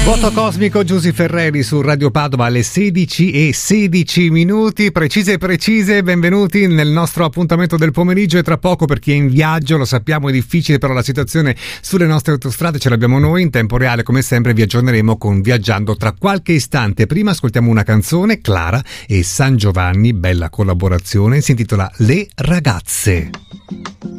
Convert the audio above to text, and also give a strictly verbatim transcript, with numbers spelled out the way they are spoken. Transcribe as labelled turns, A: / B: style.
A: Voto cosmico, Giusy Ferreri su Radio Padova alle sedici e sedici minuti, precise e precise. Benvenuti nel nostro appuntamento del pomeriggio. E tra poco, per chi è in viaggio, lo sappiamo è difficile, però la situazione sulle nostre autostrade ce l'abbiamo noi in tempo reale, come sempre vi aggiorneremo con Viaggiando tra qualche istante. Prima ascoltiamo una canzone, Clara e San Giovanni, bella collaborazione, si intitola Le Ragazze.